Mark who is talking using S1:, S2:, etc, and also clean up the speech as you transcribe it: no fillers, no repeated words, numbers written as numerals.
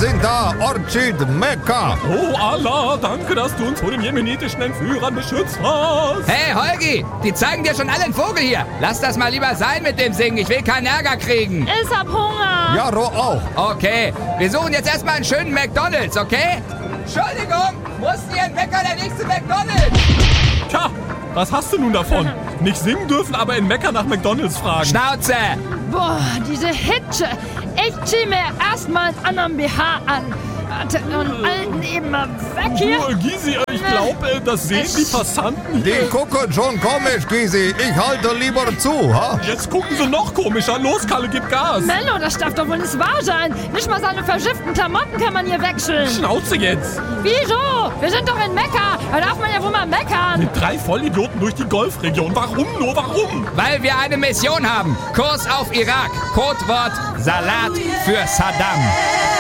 S1: sind da, Orchid Mekka.
S2: Oh Allah, danke, dass du uns vor den jemenitischen Entführern beschützt hast.
S3: Hey, Holgi, die zeigen dir schon alle einen Vogel hier. Lass das mal lieber sein mit dem Singen. Ich will keinen Ärger kriegen.
S4: Ich hab Hunger.
S1: Ja, Ro auch.
S3: Okay, wir suchen jetzt erstmal einen schönen McDonald's, okay? Entschuldigung, mussten hier ein Bäcker der nächste McDonald's?
S2: Tja, was hast du nun davon? Nicht singen dürfen, aber in Mekka nach McDonald's fragen.
S3: Schnauze!
S4: Boah, diese Hitze. Ich zieh mir erstmal einen anderen BH an. Warte, und alten eben mal weg hier.
S2: Du, Gysi, ich glaube, das sehen die Passanten
S1: Die
S2: hier.
S1: gucken schon komisch, Gysi. Ich halte lieber zu, ha?
S2: Jetzt gucken sie noch komischer. Los, Kalle, gib Gas.
S4: Mello, das darf doch wohl nicht wahr sein. Nicht mal seine verschifften Klamotten kann man hier wechseln.
S2: Schnauze jetzt.
S4: Wieso? Wir sind doch in Mekka. Da darf man ja wohl mal meckern.
S2: Mit 3 Vollidioten durch die Golfregion. Warum nur, warum?
S3: Weil wir eine Mission haben. Kurs auf Irak. Codewort Salat für Saddam.